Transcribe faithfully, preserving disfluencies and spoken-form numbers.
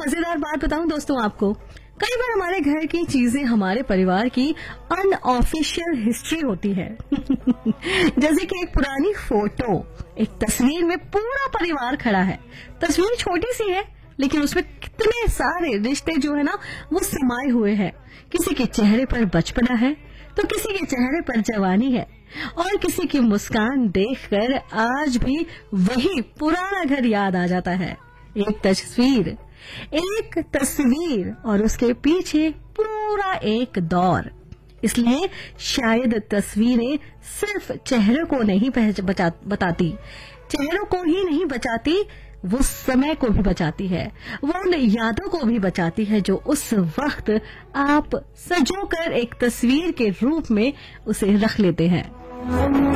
मजेदार बात बताऊं दोस्तों आपको, कई बार हमारे घर की चीजें हमारे परिवार की अनऑफिशियल हिस्ट्री होती है। जैसे कि एक पुरानी फोटो, एक तस्वीर में पूरा परिवार खड़ा है। तस्वीर छोटी सी है लेकिन उसमें कितने सारे रिश्ते जो है ना वो समाये हुए हैं। किसी के चेहरे पर बचपना है तो किसी के चेहरे पर जवानी है, और किसी की मुस्कान देखकर आज भी वही पुराना घर याद आ जाता है। एक तस्वीर, एक तस्वीर और उसके पीछे पूरा एक दौर। इसलिए शायद तस्वीरें सिर्फ चेहरों को नहीं बचा, बताती, चेहरों को ही नहीं बचाती, वो समय को भी बचाती है, वो उन यादों को भी बचाती है जो उस वक्त आप सजोकर एक तस्वीर के रूप में उसे रख लेते हैं।